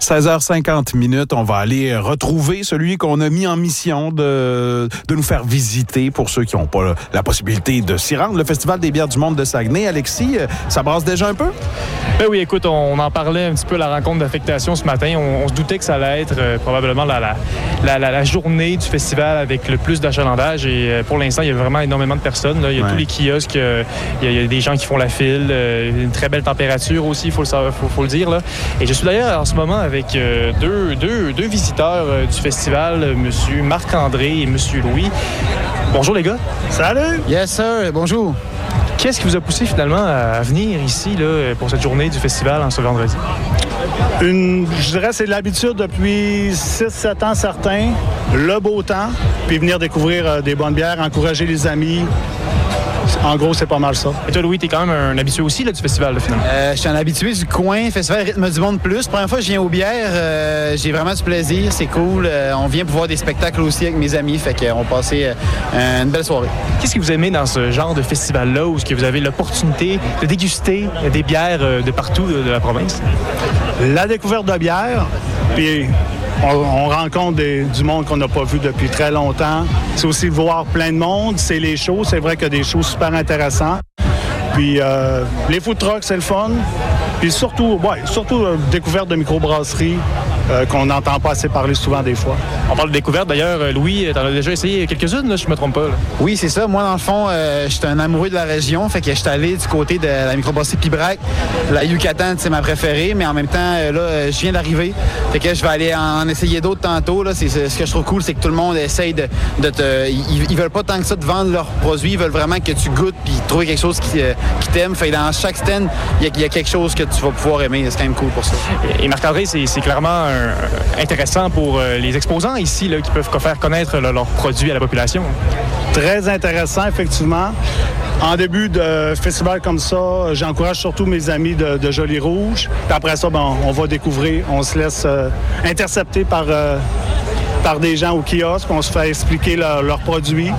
16h50, on va aller retrouver celui qu'on a mis en mission de nous faire visiter pour ceux qui n'ont pas la possibilité de s'y rendre. Le Festival des bières du monde de Saguenay. Alexis, ça brasse déjà un peu? Ben oui, écoute, on en parlait un petit peu à la rencontre d'affectation ce matin. On se doutait que ça allait être probablement la journée du festival avec le plus d'achalandage. Et pour l'instant, il y a vraiment énormément de personnes. Là. Il y a tous les kiosques, il y a des gens qui font la file, une très belle température aussi, il faut le dire. Là. Et je suis d'ailleurs en ce moment avec deux visiteurs du festival, M. Marc-André et M. Louis. Bonjour les gars. Salut! Yes sir, bonjour. Qu'est-ce qui vous a poussé finalement à venir ici là, pour cette journée du festival en ce vendredi? Je dirais que c'est l'habitude depuis 6-7 ans certains, le beau temps, puis venir découvrir des bonnes bières, encourager les amis. En gros, c'est pas mal ça. Et toi, Louis, t'es quand même un habitué aussi là, du festival, là, finalement? Je suis un habitué du coin, Festival Rythme du Monde Plus. Première fois que je viens aux bières, j'ai vraiment du plaisir, c'est cool. On vient pour voir des spectacles aussi avec mes amis, fait qu'on passait une belle soirée. Qu'est-ce que vous aimez dans ce genre de festival-là où vous avez l'opportunité de déguster des bières de partout de la province? La découverte de bière, puis on rencontre du monde qu'on n'a pas vu depuis très longtemps. C'est aussi voir plein de monde, c'est les shows. C'est vrai qu'il y a des shows super intéressants. Puis les food trucks, c'est le fun. Puis surtout découverte de microbrasserie qu'on n'entend pas assez parler souvent des fois. On parle de découverte. D'ailleurs, Louis, t'en as déjà essayé quelques-unes, là, si je me trompe pas. Là. Oui, c'est ça. Moi, dans le fond, je suis un amoureux de la région. Fait que je suis allé du côté de la microbrasserie Pibrac. La Yucatan, c'est ma préférée. Mais en même temps, là, je viens d'arriver. Fait que je vais aller en essayer d'autres tantôt. Là. Ce que je trouve cool, c'est que tout le monde essaye ils veulent pas tant que ça de vendre leurs produits. Ils veulent vraiment que tu goûtes puis trouver quelque chose qui t'aime. Fait que dans chaque stand, il y a quelque chose que tu vas pouvoir aimer. C'est quand même cool pour ça. Et Marc-André, c'est clairement intéressant pour les exposants ici là, qui peuvent faire connaître leurs produits à la population. Très intéressant, effectivement. En début de festival comme ça, j'encourage surtout mes amis de Joli Rouge. Puis après ça, on va découvrir. On se laisse intercepter par des gens au kiosque. On se fait expliquer leurs produits.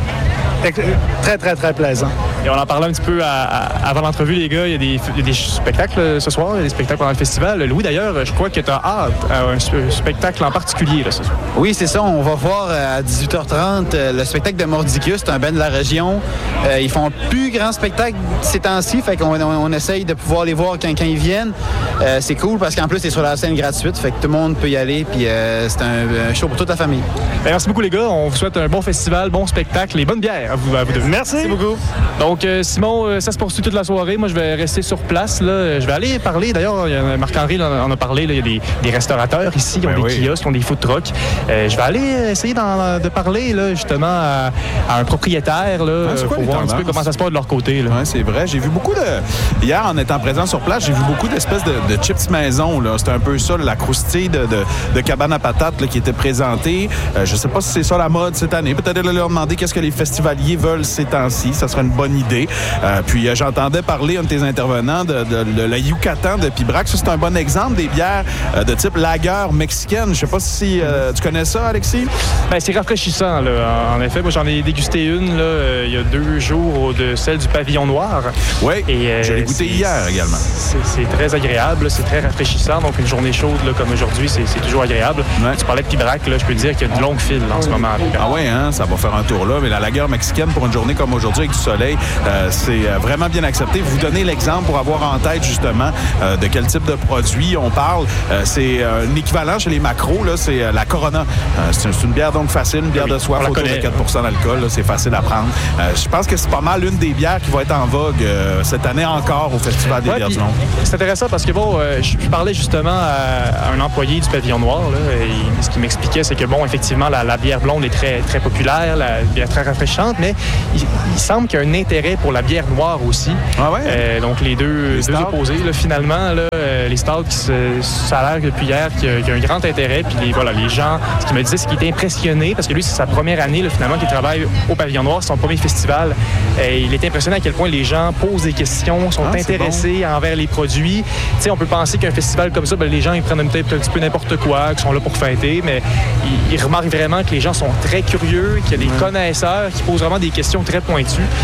Très, très, très plaisant. Et on en parlait un petit peu avant l'entrevue, les gars. Il y a des spectacles ce soir, il y a des spectacles pendant le festival. Louis, d'ailleurs, je crois que tu as hâte à un spectacle en particulier là, ce soir. Oui, c'est ça. On va voir à 18h30 le spectacle de Mordicus. C'est un band de la région. Ils font un plus grand spectacle ces temps-ci. Fait qu'on essaye de pouvoir les voir quand ils viennent. C'est cool parce qu'en plus, c'est sur la scène gratuite. Fait que tout le monde peut y aller. Puis c'est un show pour toute la famille. Bien, merci beaucoup, les gars. On vous souhaite un bon festival, bon spectacle et bonne bière à vous deux. Merci beaucoup. Donc, Simon, ça se poursuit toute la soirée. Moi, je vais rester sur place. Là. Je vais aller parler. D'ailleurs, Marc-André en a parlé. Là. Il y a des restaurateurs ici qui ont des kiosques, qui ont des food trucks. Je vais aller essayer de parler là, justement à un propriétaire là, pour voir un petit peu comment ça se passe de leur côté. Oui, c'est vrai. J'ai vu beaucoup Hier, en étant présent sur place, j'ai vu beaucoup d'espèces de chips maison. Là. C'était un peu ça, la croustille de cabane à patates là, qui était présentée. Je ne sais pas si c'est ça la mode cette année. Peut-être leur demander qu'est-ce que les festivaliers veulent ces temps-ci. Ça serait une bonne idée. Puis j'entendais parler, un de tes intervenants, de la Yucatan de Pibrac. Ça, c'est un bon exemple des bières de type lager mexicaine. Je ne sais pas si tu connais ça, Alexis? Bien, c'est rafraîchissant, là. En effet, moi, j'en ai dégusté une là, il y a 2 jours de celle du Pavillon Noir. Oui, je l'ai goûté hier également. C'est très agréable, c'est très rafraîchissant. Donc, une journée chaude là, comme aujourd'hui, c'est toujours agréable. Ouais. Tu parlais de Pibrac, là, je peux te dire qu'il y a de longues files en ce moment. Ah oui, hein, ça va faire un tour là. Mais la lager mexicaine, pour une journée comme aujourd'hui avec du soleil, c'est vraiment bien accepté. Vous donnez l'exemple pour avoir en tête, justement, de quel type de produit on parle. C'est un équivalent chez les macros, là, c'est la Corona. C'est une bière donc facile, une bière de soif, autour de 4 % d'alcool. Là, c'est facile à prendre. Je pense que c'est pas mal une des bières qui va être en vogue cette année encore au Festival des bières du monde. C'est intéressant parce que, bon, je parlais justement à un employé du Pavillon Noir. Là, et ce qu'il m'expliquait, c'est que, bon, effectivement, la bière blonde est très, très populaire, la bière très rafraîchissante, mais il semble qu'il y a un intérêt pour la bière noire aussi. Ah ouais? Donc, les deux opposés, là, finalement, là, les stouts, ça a l'air depuis hier qu'il y a un grand intérêt. Puis, les gens, ce qu'il me disait, c'est qu'il était impressionné parce que lui, c'est sa première année, là, finalement, qu'il travaille au Pavillon Noir, c'est son premier festival. Il est impressionné à quel point les gens posent des questions, sont intéressés envers les produits. Tu sais, on peut penser qu'un festival comme ça, les gens, ils prennent peut-être un petit peu n'importe quoi, qu'ils sont là pour fêter, mais ils remarquent vraiment que les gens sont très curieux, qu'il y a des connaisseurs qui posent vraiment des questions très pointues. Un petit peu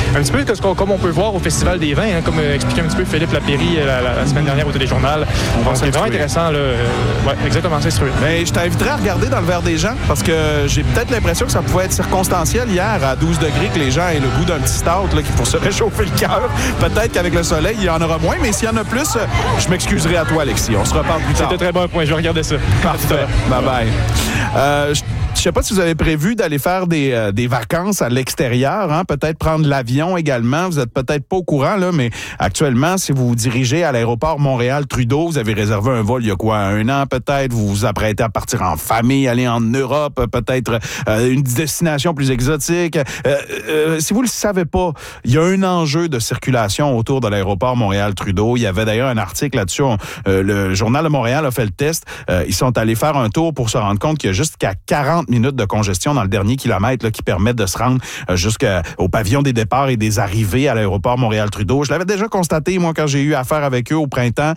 comme on peut voir au Festival des vins, comme expliquait un petit peu Philippe Lapéry la semaine dernière au Téléjournal. C'est vraiment intéressant. Exactement, c'est sûr. Mais je t'inviterais à regarder dans le verre des gens parce que j'ai peut-être l'impression que ça pouvait être circonstanciel hier à 12 degrés que les gens aient le goût d'un petit stout là, pour se réchauffer le cœur. Peut-être qu'avec le soleil, il y en aura moins, mais s'il y en a plus, je m'excuserai à toi, Alexis. On se reparle plus tard. C'était très bon point. Je vais regarder ça. Parfait. Bye-bye. Je sais pas si vous avez prévu d'aller faire des vacances à l'extérieur, hein? Peut-être prendre l'avion également. Vous êtes peut-être pas au courant, là, mais actuellement, si vous vous dirigez à l'aéroport Montréal-Trudeau, vous avez réservé un vol il y a quoi, 1 an peut-être, vous vous apprêtez à partir en famille, aller en Europe, peut-être une destination plus exotique. Si vous le savez pas, il y a un enjeu de circulation autour de l'aéroport Montréal-Trudeau. Il y avait d'ailleurs un article là-dessus. Le Journal de Montréal a fait le test. Ils sont allés faire un tour pour se rendre compte qu'il y a jusqu'à 40 minutes de congestion dans le dernier kilomètre là, qui permet de se rendre jusqu'au pavillon des départs et des arrivées à l'aéroport Montréal-Trudeau. Je l'avais déjà constaté, moi, quand j'ai eu affaire avec eux au printemps.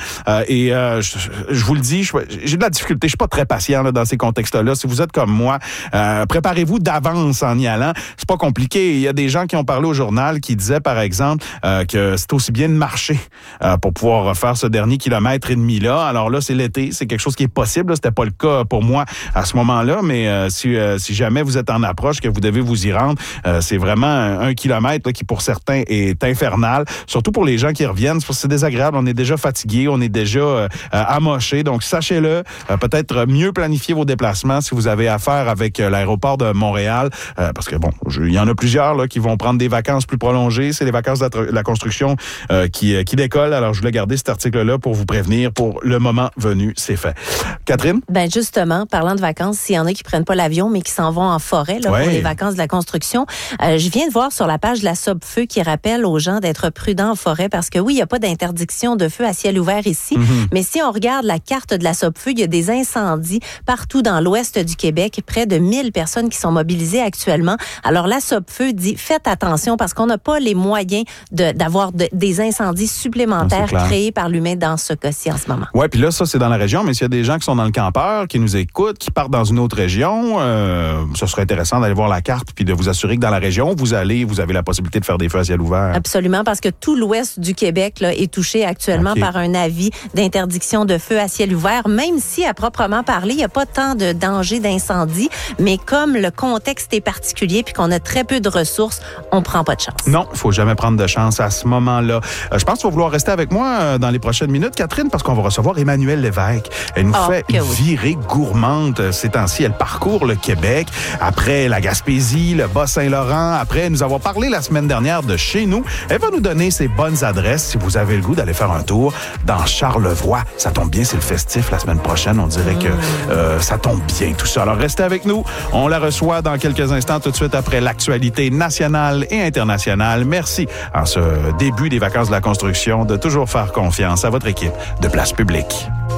Je vous le dis, j'ai de la difficulté. Je suis pas très patient là, dans ces contextes-là. Si vous êtes comme moi, préparez-vous d'avance en y allant. C'est pas compliqué. Il y a des gens qui ont parlé au journal qui disaient, par exemple, que c'est aussi bien de marcher pour pouvoir faire ce dernier kilomètre et demi-là. Alors là, c'est l'été. C'est quelque chose qui est possible. Là. C'était pas le cas pour moi à ce moment-là, mais si jamais vous êtes en approche, que vous devez vous y rendre, c'est vraiment 1 kilomètre là, qui, pour certains, est infernal. Surtout pour les gens qui reviennent, parce que c'est désagréable. On est déjà fatigué, on est déjà amoché. Donc, sachez-le, peut-être mieux planifier vos déplacements si vous avez affaire avec l'aéroport de Montréal, parce que, bon, il y en a plusieurs là, qui vont prendre des vacances plus prolongées. C'est les vacances de la construction qui décollent. Alors, je voulais garder cet article-là pour vous prévenir. Pour le moment venu, c'est fait. Catherine? Ben justement, parlant de vacances, s'il y en a qui prennent pas l'avion, mais qui s'en vont en forêt là, pour les vacances de la construction. Je viens de voir sur la page de la Sob-Feu qui rappelle aux gens d'être prudents en forêt parce que oui, il n'y a pas d'interdiction de feu à ciel ouvert ici, mais si on regarde la carte de la Sob-Feu, il y a des incendies partout dans l'ouest du Québec, près de 1000 personnes qui sont mobilisées actuellement. Alors la Sob-Feu dit, faites attention parce qu'on n'a pas les moyens d'avoir des incendies supplémentaires créés par l'humain dans ce cas-ci en ce moment. Oui, puis là, ça, c'est dans la région, mais s'il y a des gens qui sont dans le campeur, qui nous écoutent, qui partent dans une autre région, ce serait intéressant d'aller voir la carte puis de vous assurer que dans la région, vous avez la possibilité de faire des feux à ciel ouvert. Absolument, parce que tout l'ouest du Québec là, est touché actuellement par un avis d'interdiction de feu à ciel ouvert, même si, à proprement parler, il n'y a pas tant de danger d'incendie, mais comme le contexte est particulier puis qu'on a très peu de ressources, on prend pas de chance. Non, il faut jamais prendre de chance à ce moment-là. Je pense que tu vas vouloir rester avec moi dans les prochaines minutes, Catherine, parce qu'on va recevoir Emmanuelle Lévesque. Elle nous fait une virée gourmande ces temps-ci. Elle parcourt le Québec, après la Gaspésie, le Bas-Saint-Laurent, après nous avoir parlé la semaine dernière de chez nous. Elle va nous donner ses bonnes adresses si vous avez le goût d'aller faire un tour dans Charlevoix. Ça tombe bien, c'est le festif la semaine prochaine. On dirait que ça tombe bien tout ça. Alors restez avec nous. On la reçoit dans quelques instants, tout de suite après l'actualité nationale et internationale. Merci en ce début des vacances de la construction de toujours faire confiance à votre équipe de Place Publique.